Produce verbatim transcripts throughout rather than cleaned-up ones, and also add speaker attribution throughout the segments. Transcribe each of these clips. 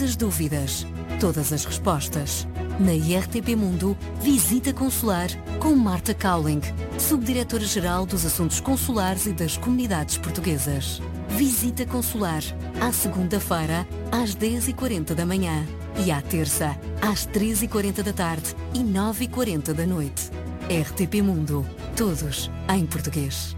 Speaker 1: Todas as dúvidas, todas as respostas. Na I R T P Mundo, Visita Consular com Marta Cowling, Subdiretora-Geral dos Assuntos Consulares e das Comunidades Portuguesas. Visita Consular, à segunda-feira, às dez e quarenta da manhã e à terça, às três e quarenta da tarde e nove e quarenta da noite. R T P Mundo, todos em português.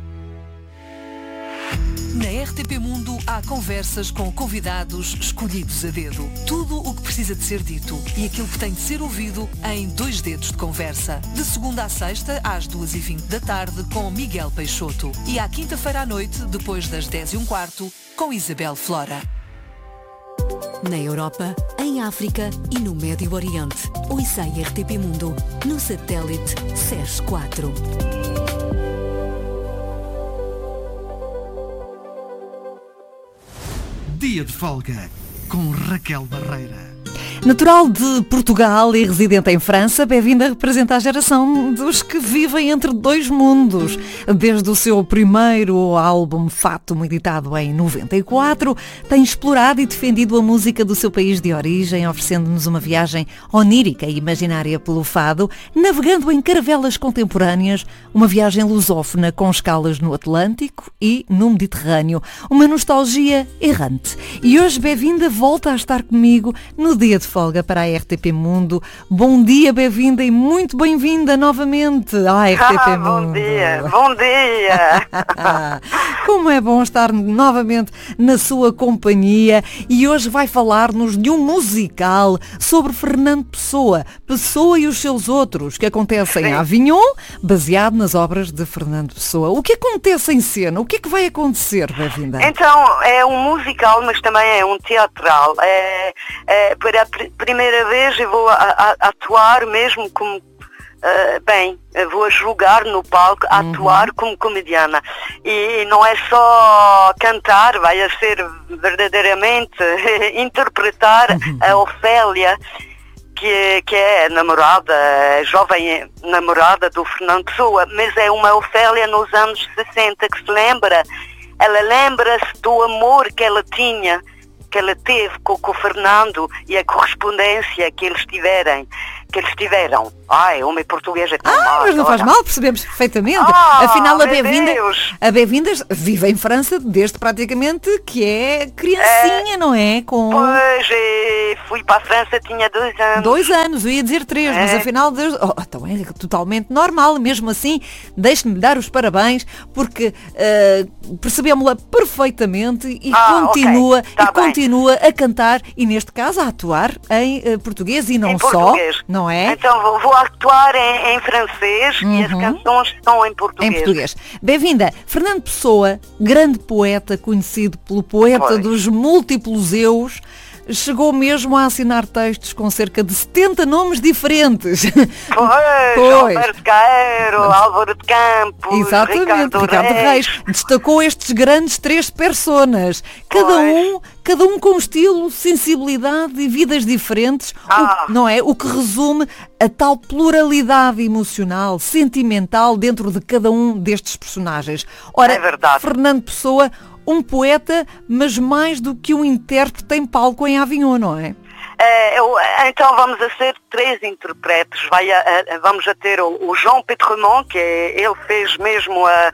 Speaker 2: Na R T P Mundo há conversas com convidados escolhidos a dedo. Tudo o que precisa de ser dito e aquilo que tem de ser ouvido em dois dedos de conversa. De segunda à sexta, às duas e vinte da tarde, com Miguel Peixoto. E à quinta-feira à noite, depois das dez e um quarto, com Isabel Flora.
Speaker 1: Na Europa, em África e no Médio Oriente. Ouça a R T P Mundo no satélite S E S quatro.
Speaker 3: Dia de folga com Raquel Barreira.
Speaker 4: Natural de Portugal e residente em França, Bevinda representa a geração dos que vivem entre dois mundos. Desde o seu primeiro álbum Fatum, editado em noventa e quatro, tem explorado e defendido a música do seu país de origem, oferecendo-nos uma viagem onírica e imaginária pelo fado, navegando em caravelas contemporâneas, uma viagem lusófona com escalas no Atlântico e no Mediterrâneo, uma nostalgia errante. E hoje Bevinda volta a estar comigo no Dia de Folga para a R T P Mundo. Bom dia, Bevinda, e muito bem-vinda novamente à R T P
Speaker 5: ah,
Speaker 4: Mundo.
Speaker 5: Bom dia, bom dia.
Speaker 4: Como é bom estar novamente na sua companhia, e hoje vai falar-nos de um musical sobre Fernando Pessoa, Pessoa e os seus outros, que acontece em Avignon, baseado nas obras de Fernando Pessoa. O que acontece em cena? O que é que vai acontecer, Bevinda?
Speaker 5: Então, é um musical, mas também é um teatral. É, é, para a pr- primeira vez eu vou a, a, atuar mesmo como, uh, bem, eu vou jogar no palco, uhum. atuar como comediana. E não é só cantar, vai a ser verdadeiramente interpretar uhum. a Ofélia, que, que é a namorada, a jovem namorada do Fernando Pessoa, mas é uma Ofélia nos anos sessenta que se lembra, ela lembra-se do amor que ela tinha, que ela teve com, com o Fernando e a correspondência que eles tiverem, que eles tiveram. Ai, o meu português é tão
Speaker 4: Ah,
Speaker 5: mal,
Speaker 4: mas não faz
Speaker 5: olha.
Speaker 4: mal, percebemos perfeitamente.
Speaker 5: Ah,
Speaker 4: Afinal, a
Speaker 5: meu
Speaker 4: Bevinda,
Speaker 5: Deus.
Speaker 4: a Bevinda vive em França desde praticamente que é criancinha,
Speaker 5: É,
Speaker 4: não é? Com
Speaker 5: Pois, eh, fui para a França, tinha dois anos.
Speaker 4: dois anos, eu ia dizer três,
Speaker 5: É.
Speaker 4: mas afinal, Deus, oh, então é totalmente normal. Mesmo assim, deixe-me dar os parabéns, porque uh, percebemos-la perfeitamente e
Speaker 5: Ah,
Speaker 4: continua,
Speaker 5: ok, tá
Speaker 4: e
Speaker 5: bem.
Speaker 4: continua a cantar e, neste caso, a atuar em uh, português e não
Speaker 5: Em
Speaker 4: só,
Speaker 5: português.
Speaker 4: não é?
Speaker 5: Então vou, vou atuar em, em francês
Speaker 4: Uhum.
Speaker 5: e as canções estão em português.
Speaker 4: Em português. Bem-vinda. Fernando Pessoa, grande poeta, conhecido pelo poeta
Speaker 5: Pois.
Speaker 4: dos múltiplos eus, chegou mesmo a assinar textos com cerca de setenta nomes diferentes.
Speaker 5: Pois,
Speaker 4: Pois.
Speaker 5: Alberto Caeiro, Álvaro de Campos,
Speaker 4: Exatamente,
Speaker 5: Ricardo,
Speaker 4: Ricardo Reis.
Speaker 5: Reis.
Speaker 4: Destacou estes grandes três personas, cada
Speaker 5: Pois.
Speaker 4: um, cada um com estilo, sensibilidade e vidas diferentes,
Speaker 5: Ah.
Speaker 4: o, não é? O que resume a tal pluralidade emocional, sentimental dentro de cada um destes personagens. Ora,
Speaker 5: É verdade.
Speaker 4: Fernando Pessoa, um poeta, mas mais do que um intérprete em palco em Avignon, não é?
Speaker 5: É, eu- então vamos a ser três intérpretes. Vai a, a- vamos a ter o, o João Petremont, que é, ele fez mesmo a,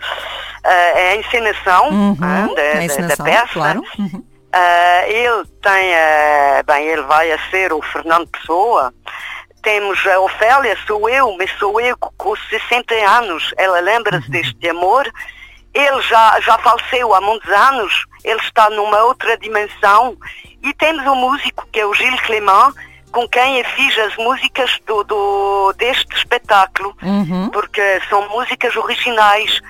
Speaker 5: a, a encenação,
Speaker 4: Uhum,
Speaker 5: ah, da,
Speaker 4: a
Speaker 5: da-
Speaker 4: encenação,
Speaker 5: da peça.
Speaker 4: claro. Uhum.
Speaker 5: Ah, ele tem, ah, bem, ele vai a ser o Fernando Pessoa. Temos a Ofélia, sou eu, mas sou eu com sessenta anos. Ela lembra-se
Speaker 4: Uhum.
Speaker 5: deste amor. Ele já, já faleceu há muitos anos, ele está numa outra dimensão. E temos um músico que é o Gilles Clément, com quem eu fiz as músicas do, do, deste espetáculo,
Speaker 4: Uhum.
Speaker 5: porque são músicas originais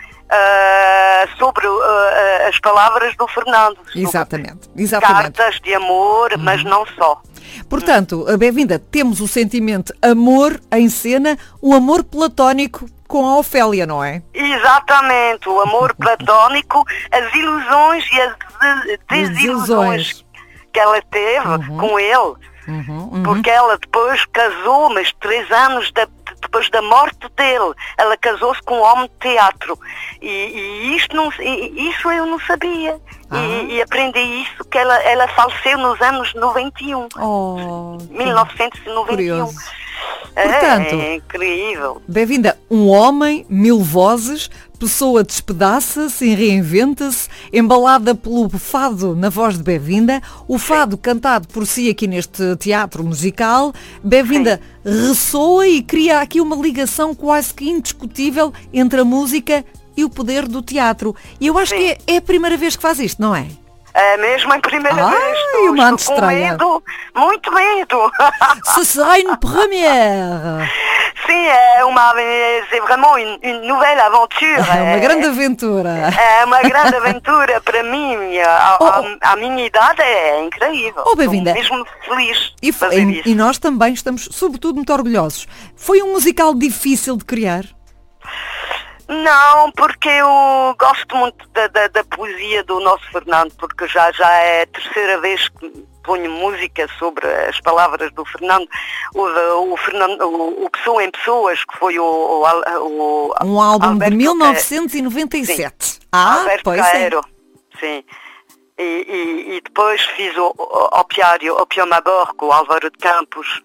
Speaker 5: ah, sobre ah, as palavras do Fernando. sobre
Speaker 4: Exatamente, exatamente.
Speaker 5: Cartas de amor, mas não só.
Speaker 4: Portanto, a bem-vinda, temos o sentimento amor em cena, o amor platónico com a Ofélia, não é?
Speaker 5: Exatamente, o amor platónico, as ilusões e as de- desilusões que ela teve com ele,
Speaker 4: Uhum, uhum.
Speaker 5: porque ela depois casou, mas três anos de- de- depois da morte dele. Ela casou-se com um homem de teatro. E, e isto não, e, isso eu não sabia. Ah. E, e aprendi isso, que ela, ela faleceu nos anos noventa e um.
Speaker 4: Oh,
Speaker 5: mil novecentos e noventa e um.
Speaker 4: Curioso. Portanto,
Speaker 5: é, é incrível.
Speaker 4: Bem-vinda, um homem, mil vozes, pessoa despedaça-se e reinventa-se, embalada pelo fado na voz de Bem-vinda, o fado Sim. cantado por si aqui neste teatro musical. Bem-vinda ressoa e cria aqui uma ligação quase que indiscutível entre a música e o poder do teatro. E eu acho Sim. que é, é a primeira vez que faz isto, não é?
Speaker 5: É mesmo a primeira
Speaker 4: Ai,
Speaker 5: vez. Estou,
Speaker 4: uma
Speaker 5: estou com medo, muito medo.
Speaker 4: Ce sera une première.
Speaker 5: Sim, é uma, é vraiment une, une nouvelle aventure.
Speaker 4: É uma grande aventura.
Speaker 5: É uma grande aventura para mim. A, oh, a, a minha idade é incrível.
Speaker 4: Oh, Bem-vinda.
Speaker 5: Estou mesmo feliz
Speaker 4: e,
Speaker 5: de fazer
Speaker 4: e,
Speaker 5: isso.
Speaker 4: E nós também estamos, sobretudo, muito orgulhosos. Foi um musical difícil de criar?
Speaker 5: Não, porque eu gosto muito da, da, da poesia do nosso Fernando, porque já, já é a terceira vez que ponho música sobre as palavras do Fernando. O, o, Fernando, o, o Pessoa em Pessoas, que foi o... o, o
Speaker 4: um álbum
Speaker 5: Alberto
Speaker 4: de mil novecentos e noventa e sete.
Speaker 5: Sim.
Speaker 4: Ah,
Speaker 5: Alberto
Speaker 4: pois
Speaker 5: Caeiro.
Speaker 4: é.
Speaker 5: Sim. E, e, e depois fiz o, o Opiário, Opium Magor, com o Álvaro de Campos.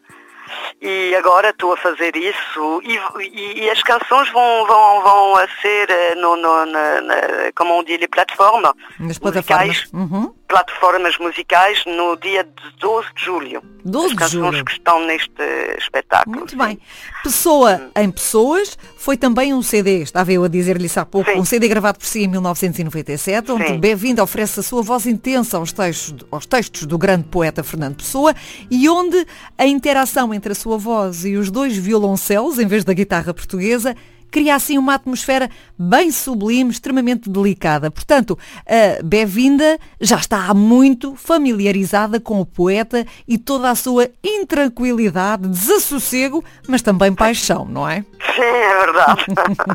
Speaker 5: E agora estou a fazer isso e, e, e as canções vão, vão, vão a ser no, no, na, na, como on dit, les plataformas
Speaker 4: Nas plataformas.
Speaker 5: Uhum. plataformas musicais no dia doze de julho.
Speaker 4: doze
Speaker 5: as
Speaker 4: de
Speaker 5: canções
Speaker 4: julho.
Speaker 5: que estão neste espetáculo.
Speaker 4: Muito
Speaker 5: sim.
Speaker 4: bem. Pessoa hum. em Pessoas foi também um C D, estava eu a dizer-lhe isso há pouco, sim. um C D gravado por si em mil novecentos e noventa e sete, onde
Speaker 5: sim.
Speaker 4: Bem-vinda oferece a sua voz intensa aos textos, aos textos do grande poeta Fernando Pessoa e onde a interação entre a sua voz e os dois violoncelos, em vez da guitarra portuguesa, cria assim uma atmosfera bem sublime, extremamente delicada. Portanto, a Bem-vinda já está há muito familiarizada com o poeta e toda a sua intranquilidade, desassossego, mas também paixão, não é?
Speaker 5: Sim, é verdade.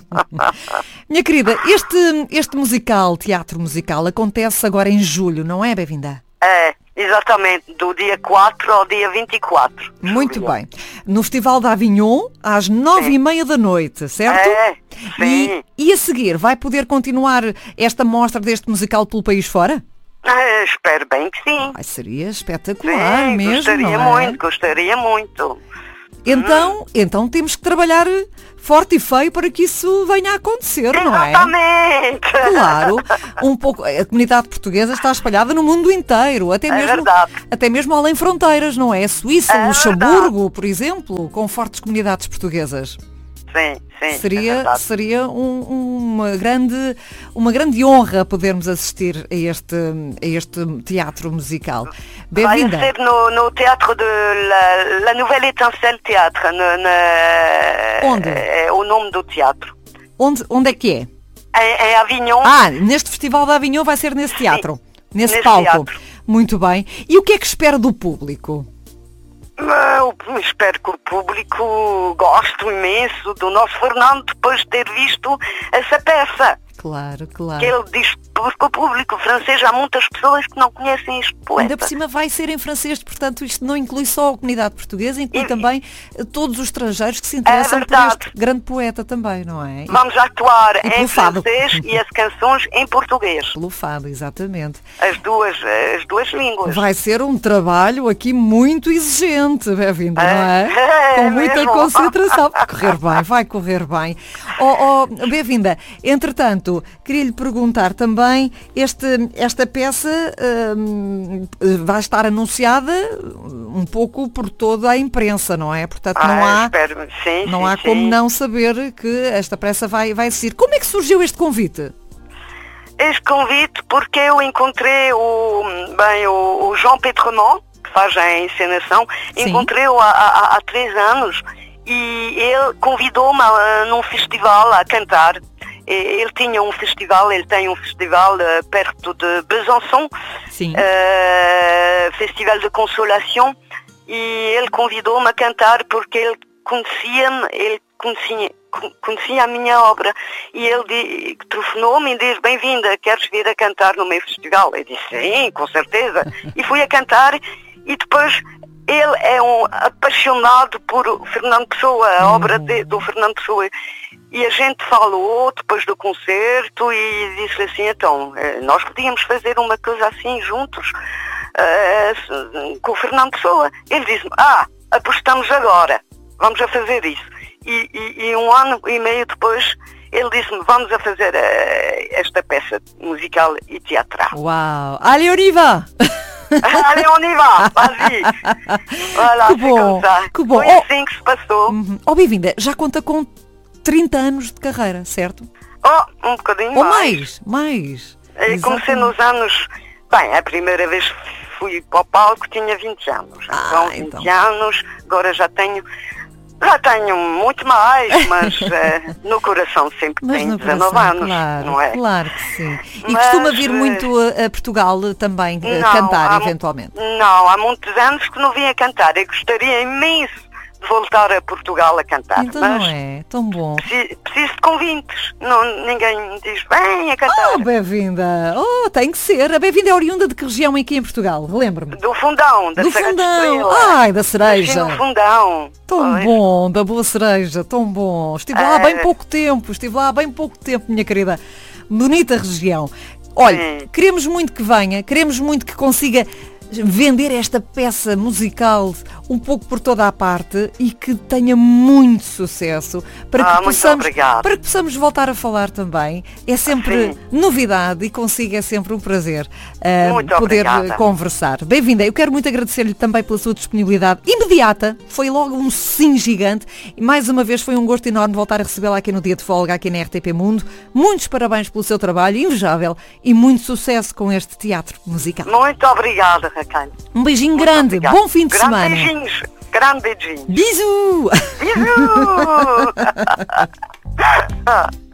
Speaker 4: Minha querida, este, este musical, teatro musical, acontece agora em julho, não é, Bem-vinda?
Speaker 5: É. Exatamente, do dia quatro ao dia vinte e quatro.
Speaker 4: Muito bem. No Festival de Avignon, às nove e meia da noite, certo?
Speaker 5: É, sim.
Speaker 4: E, e a seguir, vai poder continuar esta mostra deste musical pelo país fora?
Speaker 5: É, espero bem que sim.
Speaker 4: Ai, seria espetacular
Speaker 5: sim,
Speaker 4: mesmo,
Speaker 5: gostaria
Speaker 4: não é?
Speaker 5: muito, gostaria muito.
Speaker 4: Então, hum. então temos que trabalhar forte e feio para que isso venha a acontecer, não é?
Speaker 5: Exatamente!
Speaker 4: Claro, um pouco, a comunidade portuguesa está espalhada no mundo inteiro, até
Speaker 5: é
Speaker 4: mesmo,
Speaker 5: verdade.
Speaker 4: até mesmo além fronteiras, não é? Suíça,
Speaker 5: é
Speaker 4: Luxemburgo,
Speaker 5: verdade.
Speaker 4: por exemplo, com fortes comunidades portuguesas.
Speaker 5: Sim, sim.
Speaker 4: Seria,
Speaker 5: é
Speaker 4: seria um, uma, grande, uma grande honra podermos assistir a este, a este teatro musical. Bem-vinda.
Speaker 5: Vai ser no, no teatro de la, la Nouvelle Étincelle Théâtre. No, no,
Speaker 4: Onde?
Speaker 5: É o nome do teatro.
Speaker 4: Onde, onde é que é?
Speaker 5: Em, em Avignon.
Speaker 4: Ah, neste Festival de Avignon vai ser nesse teatro.
Speaker 5: Sim,
Speaker 4: nesse,
Speaker 5: nesse
Speaker 4: palco.
Speaker 5: Teatro.
Speaker 4: Muito bem. E o que é que espera do público?
Speaker 5: Eu espero que o público goste imenso do nosso Fernando depois de ter visto essa peça.
Speaker 4: Claro, claro.
Speaker 5: Que ele diz, porque o público francês, há muitas pessoas que não conhecem este poeta.
Speaker 4: Ainda por cima vai ser em francês, portanto isto não inclui só a comunidade portuguesa, inclui e, também todos os estrangeiros que se interessam é por este grande poeta também, não é?
Speaker 5: Vamos atuar
Speaker 4: e
Speaker 5: em
Speaker 4: fado.
Speaker 5: francês e as canções em português.
Speaker 4: Pelo fado, exatamente.
Speaker 5: As duas, as duas línguas.
Speaker 4: Vai ser um trabalho aqui muito exigente, Bem-vinda, não é?
Speaker 5: é
Speaker 4: Com muita
Speaker 5: mesmo.
Speaker 4: concentração. Vai correr bem, vai correr bem. Oh, oh, Bem-vinda, entretanto, queria-lhe perguntar também, este, esta peça hum, vai estar anunciada um pouco por toda a imprensa, não é? Portanto,
Speaker 5: ah,
Speaker 4: não há,
Speaker 5: espero. Sim,
Speaker 4: não
Speaker 5: sim,
Speaker 4: há
Speaker 5: sim.
Speaker 4: como não saber que esta peça vai, vai existir. Como é que surgiu este convite?
Speaker 5: Este convite porque eu encontrei o, bem, o, o João Petremont, que faz a encenação,
Speaker 4: Sim.
Speaker 5: encontrei-o há, há, há três anos e ele convidou-me a, num festival a cantar. Ele tinha um festival, ele tem um festival uh, perto de Besançon, uh, Festival de Consolação, e ele convidou-me a cantar porque ele conhecia-me, ele conhecia, conhecia a minha obra, e ele telefonou-me e disse: bem-vinda, queres vir a cantar no meu festival? Eu disse: sim, com certeza, e fui a cantar, e depois ele é um apaixonado por Fernando Pessoa, a hum. obra de, do Fernando Pessoa. E a gente falou depois do concerto e disse assim, então, nós podíamos fazer uma coisa assim juntos uh, com o Fernando Pessoa. Ele disse-me, ah, apostamos agora, vamos a fazer isso. E, e, e um ano e meio depois ele disse-me, vamos a fazer uh, esta peça musical e teatral.
Speaker 4: Uau! Allez, on y va!
Speaker 5: Allez, on y va! Vas-y! Voilà,
Speaker 4: que bom! Que bom!
Speaker 5: Foi oh, assim que se passou.
Speaker 4: Uhum. Oh, bem-vinda, já conta com trinta anos de carreira, certo?
Speaker 5: Oh, um bocadinho
Speaker 4: Ou
Speaker 5: mais.
Speaker 4: mais, mais.
Speaker 5: Eu comecei nos anos... Bem, a primeira vez que fui para o palco tinha vinte anos.
Speaker 4: Ah,
Speaker 5: então, vinte
Speaker 4: então.
Speaker 5: anos, agora já tenho... Já tenho muito mais, mas uh, no coração sempre
Speaker 4: mas
Speaker 5: tenho
Speaker 4: no
Speaker 5: dezanove
Speaker 4: coração,
Speaker 5: anos,
Speaker 4: claro,
Speaker 5: não é?
Speaker 4: Claro que sim. E
Speaker 5: Mas,
Speaker 4: costuma vir muito a, a Portugal também
Speaker 5: não,
Speaker 4: cantar,
Speaker 5: há,
Speaker 4: eventualmente?
Speaker 5: Não, há muitos anos que não vim a cantar. Eu gostaria imenso de voltar a Portugal a cantar.
Speaker 4: Então
Speaker 5: mas
Speaker 4: não é? Tão bom.
Speaker 5: Preciso, preciso de convites. Não, ninguém me diz, vem a cantar.
Speaker 4: Oh, bem-vinda! Oh, tem que ser. A bem-vinda é oriunda de que região aqui em Portugal? Relembro-me.
Speaker 5: Do Fundão, da
Speaker 4: Do
Speaker 5: Serra
Speaker 4: Fundão!
Speaker 5: de Estrela.
Speaker 4: Ai, da cereja!
Speaker 5: Do Fundão.
Speaker 4: Tão
Speaker 5: Pois.
Speaker 4: bom, da boa cereja, tão bom. Estive lá há
Speaker 5: É.
Speaker 4: bem pouco tempo, estive lá há bem pouco tempo, minha querida. Bonita região. Olha,
Speaker 5: Sim.
Speaker 4: queremos muito que venha, queremos muito que consiga vender esta peça musical um pouco por toda a parte e que tenha muito sucesso para que,
Speaker 5: Ah, muito
Speaker 4: possamos,
Speaker 5: obrigada.
Speaker 4: para que possamos voltar a falar também. É sempre
Speaker 5: Sim.
Speaker 4: novidade e consigo é sempre um prazer uh,
Speaker 5: Muito
Speaker 4: poder
Speaker 5: obrigada.
Speaker 4: conversar. Bem-vinda. Eu quero muito agradecer-lhe também pela sua disponibilidade imediata. Foi logo um sim gigante e mais uma vez foi um gosto enorme voltar a recebê-la aqui no Dia de Folga, aqui na R T P Mundo. Muitos parabéns pelo seu trabalho, invejável, e muito sucesso com este teatro musical.
Speaker 5: Muito obrigada, Raquel.
Speaker 4: Um beijinho
Speaker 5: Muito
Speaker 4: grande,
Speaker 5: obrigada.
Speaker 4: bom fim de
Speaker 5: Grande
Speaker 4: semana.
Speaker 5: Beijinhos. Grande beijinhos.
Speaker 4: Bisous!
Speaker 5: Bisous!